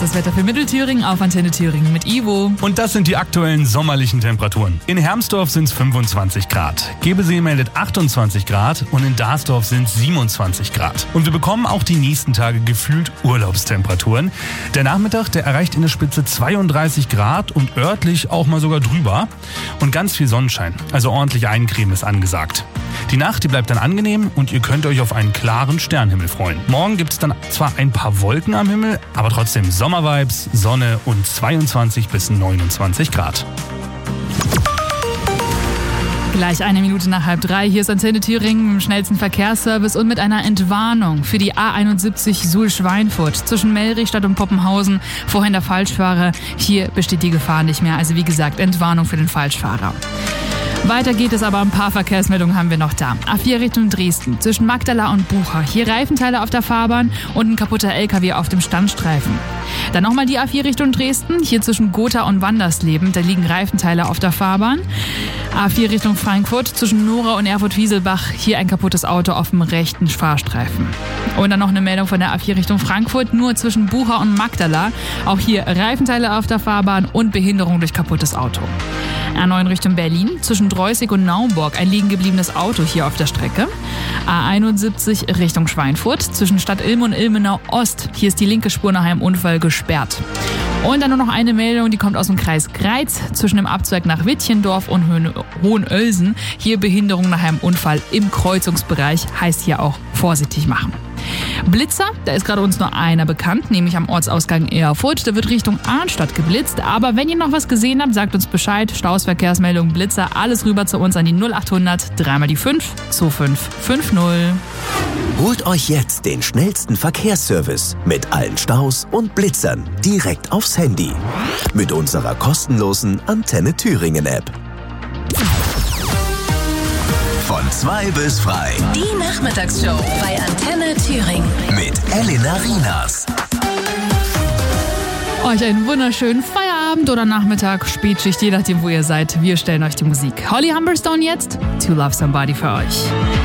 ist das Wetter für Mittelthüringen auf Antenne Thüringen mit Ivo. Und das sind die aktuellen sommerlichen Temperaturen. In Hermsdorf sind es 25 Grad, Gebesee meldet 28 Grad und in Darsdorf sind 27 Grad. Und wir bekommen auch die nächsten Tage gefühlt Urlaubstemperaturen. Der Nachmittag, der erreicht in der Spitze 32 Grad und örtlich auch mal sogar drüber. Und ganz viel Sonnenschein, also ordentlich Eincremen ist angesagt. Die Nacht, die bleibt dann angenehm und ihr könnt euch auf einen klaren Sternhimmel freuen. Morgen gibt es dann zwar ein paar Wolken am Himmel, aber trotzdem Sommervibes, Sonne und 22 bis 29 Grad. Gleich 1 Minute nach 2:30. Hier ist Antenne Thüringen mit dem schnellsten Verkehrsservice und mit einer Entwarnung für die A71 Suhl-Schweinfurt zwischen Mellrichstadt und Poppenhausen. Vorhin der Falschfahrer. Hier besteht die Gefahr nicht mehr. Also wie gesagt, Entwarnung für den Falschfahrer. Weiter geht es, aber ein paar Verkehrsmeldungen haben wir noch da. A4 Richtung Dresden, zwischen Magdala und Bucha. Hier Reifenteile auf der Fahrbahn und ein kaputter LKW auf dem Standstreifen. Dann nochmal die A4 Richtung Dresden, hier zwischen Gotha und Wandersleben. Da liegen Reifenteile auf der Fahrbahn. A4 Richtung Frankfurt, zwischen Nora und Erfurt-Wieselbach. Hier ein kaputtes Auto auf dem rechten Fahrstreifen. Und dann noch eine Meldung von der A4 Richtung Frankfurt, nur zwischen Bucha und Magdala. Auch hier Reifenteile auf der Fahrbahn und Behinderung durch kaputtes Auto. A9 Richtung Berlin, zwischen Dreußig und Naumburg ein liegen gebliebenes Auto hier auf der Strecke. A71 Richtung Schweinfurt, zwischen Stadt Ilm und Ilmenau Ost. Hier ist die linke Spur nach einem Unfall gesperrt. Und dann nur noch eine Meldung, die kommt aus dem Kreis Greiz, zwischen dem Abzweig nach Wittchendorf und Hohenölsen. Hier Behinderung nach einem Unfall im Kreuzungsbereich, heißt hier auch vorsichtig machen. Blitzer, da ist gerade uns nur einer bekannt, nämlich am Ortsausgang Erfurt. Da wird Richtung Arnstadt geblitzt. Aber wenn ihr noch was gesehen habt, sagt uns Bescheid. Staus, Verkehrsmeldung, Blitzer, alles rüber zu uns an die 0800 3 mal die 5 2550. Holt euch jetzt den schnellsten Verkehrsservice mit allen Staus und Blitzern direkt aufs Handy. Mit unserer kostenlosen Antenne Thüringen App. Von 2 bis frei. Die Nachmittagsshow bei Antenne Thüringen. Mit Elena Rinas. Euch einen wunderschönen Feierabend oder Nachmittag, Spätschicht, je nachdem, wo ihr seid. Wir stellen euch die Musik. Holly Humberstone jetzt, To Love Somebody für euch.